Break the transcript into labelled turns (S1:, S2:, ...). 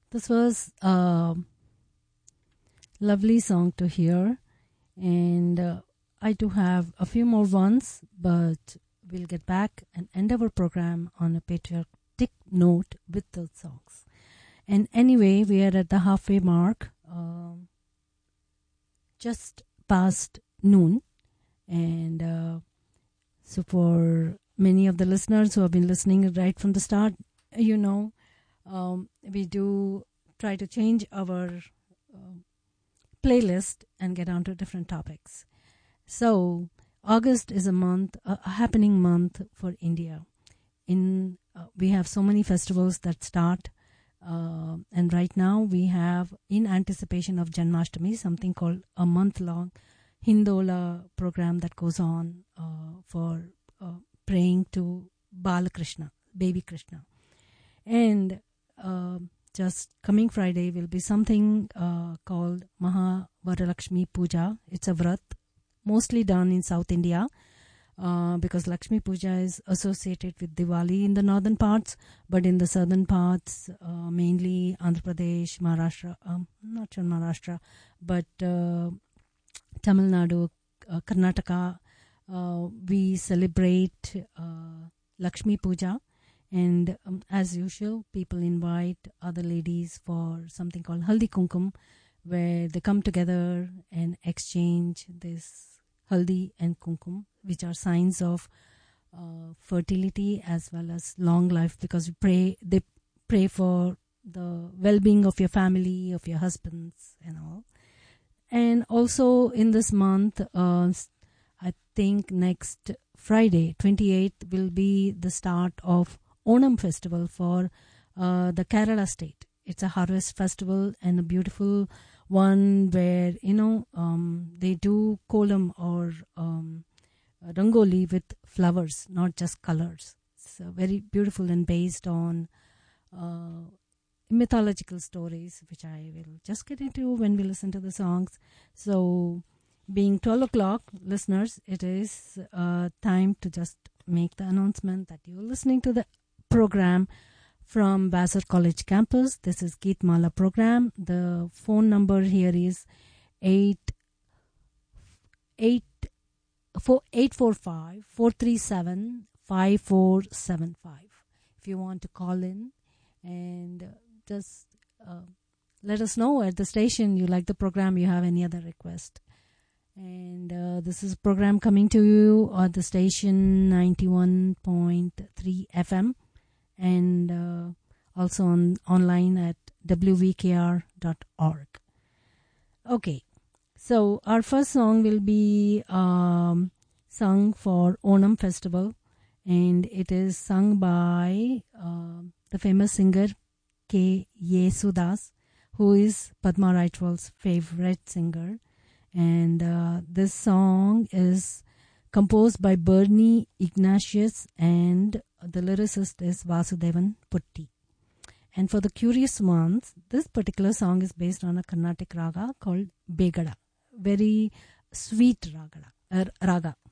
S1: This was a lovely song to hear, and I do have a few more ones, but we'll get back and end our program on a patriotic note with those songs. And anyway, we are at the halfway mark, just past noon, and so for many of the listeners who have been listening right from the start, we do try to change our playlist and get onto different topics. So August is a happening month for India. We have so many festivals that start, and right now we have, in anticipation of Janmashtami, something called a month-long Hindola program that goes on for praying to Balakrishna, baby Krishna. And just coming Friday will be something called Mahavaralakshmi Puja. It's a vrat, mostly done in South India, because Lakshmi Puja is associated with Diwali in the northern parts, but in the southern parts, mainly Andhra Pradesh, Maharashtra, not sure Maharashtra, but Tamil Nadu, Karnataka, we celebrate Lakshmi Puja. And as usual, people invite other ladies for something called Haldi Kumkum, where they come together and exchange this Haldi and Kumkum, which are signs of fertility as well as long life, because they pray for the well-being of your family, of your husbands and all. And also in this month, I think next Friday, 28th, will be the start of Onam festival for the Kerala state. It's a harvest festival and a beautiful one where, they do kolam or rangoli with flowers, not just colors. It's very beautiful and based on mythological stories, which I will just get into when we listen to the songs. So being 12 o'clock, listeners, it is time to just make the announcement that you're listening to the program from Vassar College campus. This is Geet Mala program. The phone number here is 845-437-5475. If you want to call in and just let us know at the station you like the program, you have any other request. And this is a program coming to you at the station 91.3 FM. And also online at wvkr.org. Okay, so our first song will be sung for Onam Festival, and it is sung by the famous singer K. Yesudas, who is Padma Raitwal's favorite singer. And this song is composed by Bernie Ignatius, and the lyricist is Vasudevan Putti. And for the curious ones, this particular song is based on a Carnatic raga called Begada. Very sweet raga.